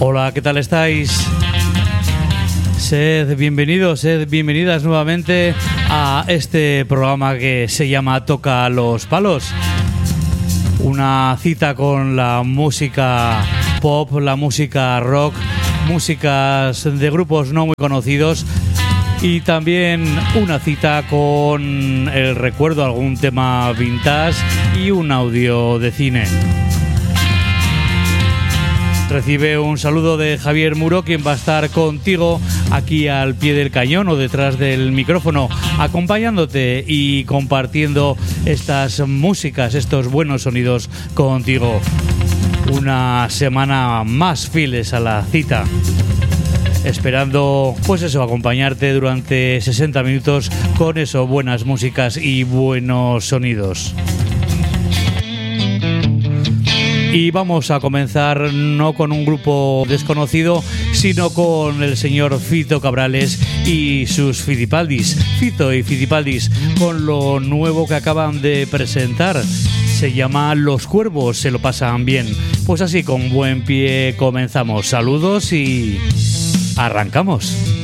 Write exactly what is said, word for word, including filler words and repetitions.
Hola, ¿qué tal estáis? Sed bienvenidos, sed bienvenidas nuevamente a este programa que se llama Toca los Palos. Una cita con la música pop, la música rock, músicas de grupos no muy conocidos y también una cita con el recuerdo de algún tema vintage y un audio de cine. Recibe un saludo de Javier Muro, quien va a estar contigo aquí al pie del cañón o detrás del micrófono, acompañándote y compartiendo estas músicas, estos buenos sonidos contigo. Una semana más fieles a la cita, esperando, pues eso, acompañarte durante sesenta minutos con eso, buenas músicas y buenos sonidos. Y vamos a comenzar no con un grupo desconocido, sino con el señor Fito Cabrales y sus Fitipaldis. Fito y Fitipaldis, con lo nuevo que acaban de presentar. Se llama Los Cuervos se lo pasan bien. Pues así, con buen pie comenzamos. Saludos y arrancamos.